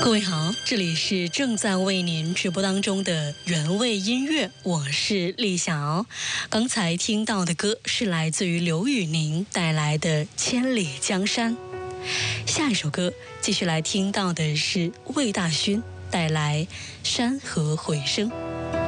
各位好，这里是正在为您直播当中的原味音乐，我是丽晓。刚才听到的歌是来自于刘宇宁带来的《千里江山》。下一首歌继续来听到的是魏大勋带来《山河回声》。